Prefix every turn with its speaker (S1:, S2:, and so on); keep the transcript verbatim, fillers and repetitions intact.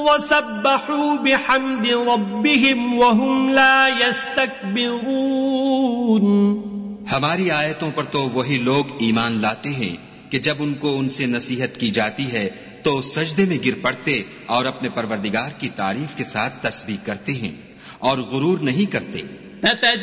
S1: वसब्बहू बिहम्दि रब्बिहिम वहुम ला यस्तकबिरून।
S2: हमारी आयतों पर तो वही लोग ईमान लाते हैं कि जब उनको उनसे नसीहत की जाती है तो सजदे में गिर पड़ते और अपने परवरदिगार की तारीफ के साथ तस्बीह करते हैं और गुरूर नहीं करते।